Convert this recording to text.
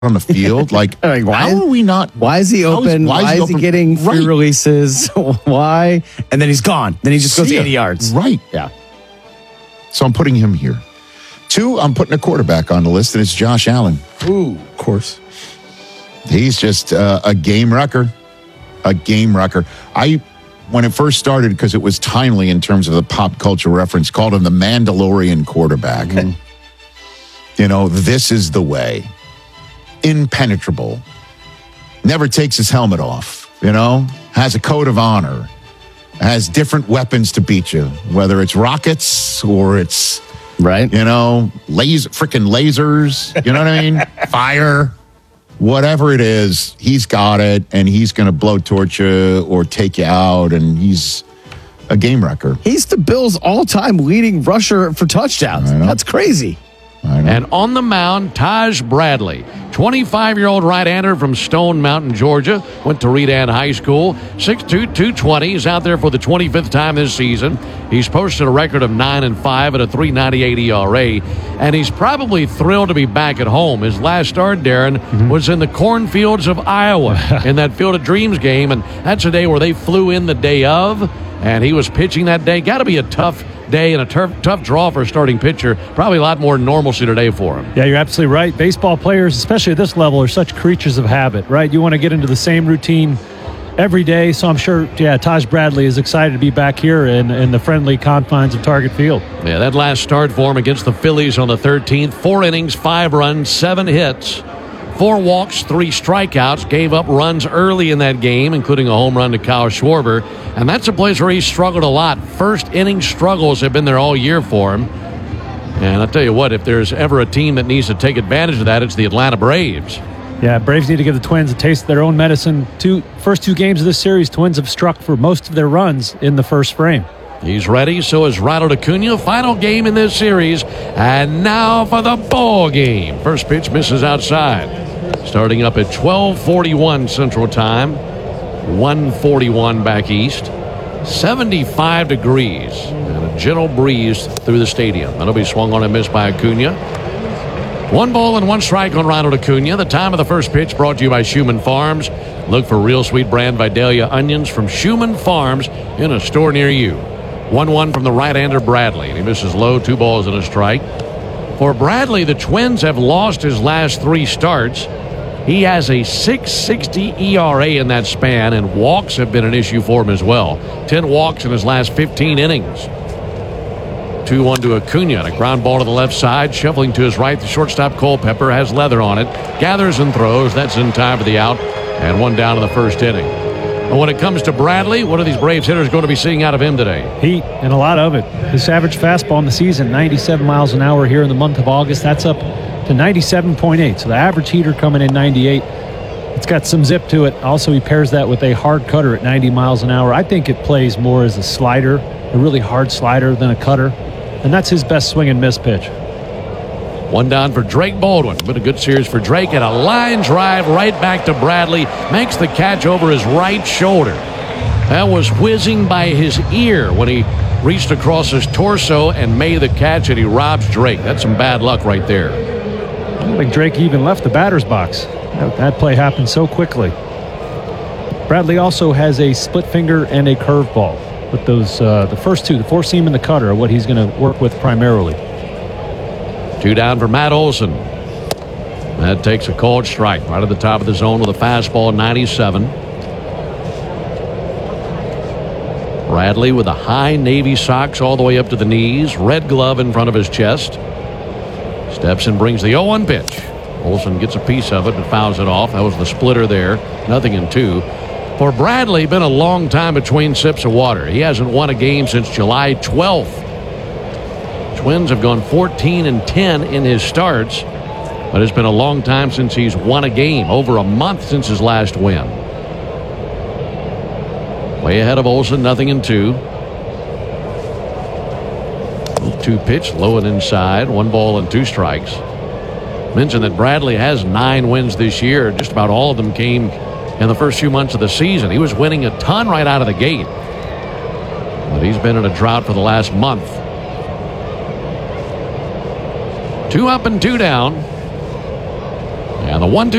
on the field. Like why how are we not? Why is he open? Why is he getting free releases? Why? And then he's gone. Then he just goes 80 yards. Right. Yeah. So I'm putting him here. 2, I'm putting a quarterback on the list, and it's Josh Allen. Ooh, of course. He's just a game wrecker. A game wrecker. When it first started, because it was timely in terms of the pop culture reference, called him the Mandalorian quarterback. Mm-hmm. You know, this is the way. Impenetrable. Never takes his helmet off, you know? Has a code of honor. Has different weapons to beat you, whether it's rockets or it's, right? You know, freaking lasers, you know what I mean? Fire. Whatever it is, he's got it, and he's going to blowtorch you or take you out, and he's a game wrecker. He's the Bills' all-time leading rusher for touchdowns. That's crazy. And on the mound, Taj Bradley, 25-year-old right-hander from Stone Mountain, Georgia. Went to Redan High School. 6'2", 220. He's out there for the 25th time this season. He's posted a record of 9-5 at a 3.98 ERA. And he's probably thrilled to be back at home. His last start, Darren, was in the cornfields of Iowa in that Field of Dreams game. And that's a day where they flew in the day of. And he was pitching that day. Got to be a tough day and a tough draw for a starting pitcher. Probably a lot more normalcy today for him. Yeah, you're absolutely right. Baseball players, especially at this level, are such creatures of habit, right? You want to get into the same routine every day. So I'm sure, Taj Bradley is excited to be back here in the friendly confines of Target Field. Yeah, that last start for him against the Phillies on the 13th, 4 innings, 5 runs, 7 hits. 4 walks, 3 strikeouts, gave up runs early in that game, including a home run to Kyle Schwarber. And that's a place where he struggled a lot. First inning struggles have been there all year for him. And I'll tell you what, if there's ever a team that needs to take advantage of that, it's the Atlanta Braves. Yeah, Braves need to give the Twins a taste of their own medicine. First two games of this series, Twins have struck for most of their runs in the first frame. He's ready, so is Ronald Acuna. Final game in this series. And now for the ball game. First pitch misses outside. Starting up at 12:41 Central Time, 1:41 back east. 75 degrees and a gentle breeze through the stadium. That'll be swung on and missed by Acuna. 1 ball and 1 strike on Ronald Acuna. The time of the first pitch brought to you by Schumann Farms. Look for Real Sweet brand Vidalia onions from Schumann Farms in a store near you. 1-1 from the right-hander Bradley. And he misses low, 2 balls and a strike. For Bradley, the Twins have lost his last 3 starts. He has a 6.60 ERA in that span, and walks have been an issue for him as well. 10 walks in his last 15 innings. 2-1 to Acuna, and a ground ball to the left side. Shuffling to his right, the shortstop Culpepper has leather on it. Gathers and throws. That's in time for the out, and 1 down in the first inning. And when it comes to Bradley, what are these Braves hitters going to be seeing out of him today? Heat, and a lot of it. His average fastball in the season, 97 miles an hour here in the month of August. That's up to 97.8. So the average heater coming in 98. It's got some zip to it. Also, he pairs that with a hard cutter at 90 miles an hour. I think it plays more as a slider, a really hard slider than a cutter. And that's his best swing and miss pitch. 1 down for Drake Baldwin. Been a good series for Drake, and a line drive right back to Bradley. Makes the catch over his right shoulder. That was whizzing by his ear when he reached across his torso and made the catch, and he robs Drake. That's some bad luck right there. I don't think Drake even left the batter's box. That play happened so quickly. Bradley also has a split finger and a curveball. But those, the first 2, the 4-seam and the cutter, are what he's going to work with primarily. 2 down for Matt Olson. That takes a called strike right at the top of the zone with a fastball, 97. Bradley with the high navy socks all the way up to the knees. Red glove in front of his chest. Steps and brings the 0-1 pitch. Olson gets a piece of it but fouls it off. That was the splitter there. 0-2. For Bradley, been a long time between sips of water. He hasn't won a game since July 12th. Twins have gone 14-10 in his starts, but it's been a long time since he's won a game. Over a month since his last win. Way ahead of Olson, 0-2. 2 pitch, low and inside. 1 ball and 2 strikes. Mentioned that Bradley has 9 wins this year. Just about all of them came in the first few months of the season. He was winning a ton right out of the gate, but he's been in a drought for the last month. 2 up and 2 down. And the 1-2